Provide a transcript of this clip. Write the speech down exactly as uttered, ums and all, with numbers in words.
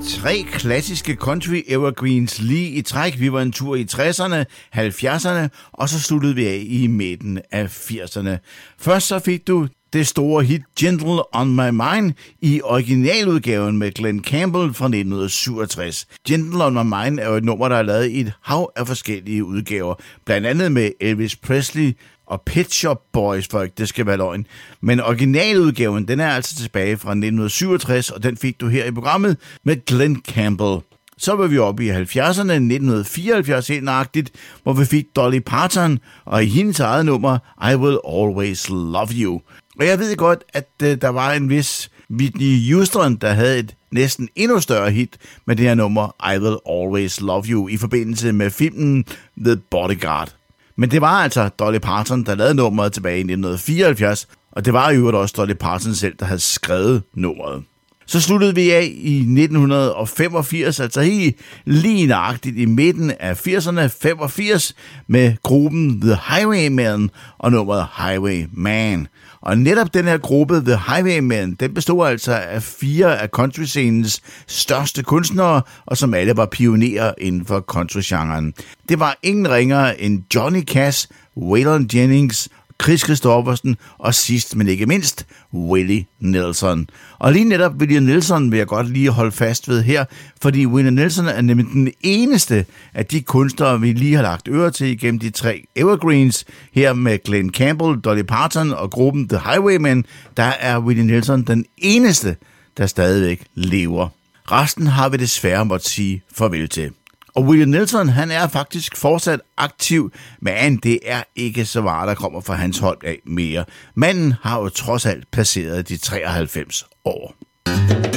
Tre klassiske country evergreens lige i træk. Vi var en tur i tresserne, halvfjerdserne, og så sluttede vi af i midten af firserne. Først så fik du det store hit Gentle on My Mind i originaludgaven med Glen Campbell fra nitten syvogtres. Gentle on My Mind er jo et nummer, der er lavet i et hav af forskellige udgaver, blandt andet med Elvis Presley og Pet Shop Boys, for det skal være løgn. Men originaludgaven, den er altså tilbage fra nitten syvogtres, og den fik du her i programmet med Glen Campbell. Så var vi oppe i halvfjerdserne, nitten fireoghalvfjerds helt nøjagtigt, hvor vi fik Dolly Parton, og i hendes eget nummer, I Will Always Love You. Og jeg ved godt, at øh, der var en vis Whitney Houston, der havde et næsten endnu større hit med det her nummer, I Will Always Love You, i forbindelse med filmen The Bodyguard. Men det var altså Dolly Parton, der lavede nummeret tilbage i nitten fireoghalvfjerds, og det var jo også Dolly Parton selv, der havde skrevet nummeret. Så sluttede vi af i nitten femogfirs, altså helt lige nøjagtigt i midten af firserne, femogfirs, med gruppen The Highwaymen og nummeret Highwayman. Og netop den her gruppe, The Highwaymen, den bestod altså af fire af countryscenens største kunstnere, og som alle var pionerer inden for country-genren. Det var ingen ringere end Johnny Cash, Waylon Jennings, Chris Christopherson og sidst, men ikke mindst, Willie Nelson. Og lige netop Willie Nelson vil jeg godt lige holde fast ved her, fordi Willie Nelson er nemlig den eneste af de kunstnere, vi lige har lagt øre til igennem de tre evergreens. Her med Glen Campbell, Dolly Parton og gruppen The Highwaymen, der er Willie Nelson den eneste, der stadigvæk lever. Resten har vi desværre måtte sige farvel til. Og Willie Nelson, han er faktisk fortsat aktiv, men det er ikke så meget, der kommer fra hans hold af mere. Manden har jo trods alt passeret de treoghalvfems år.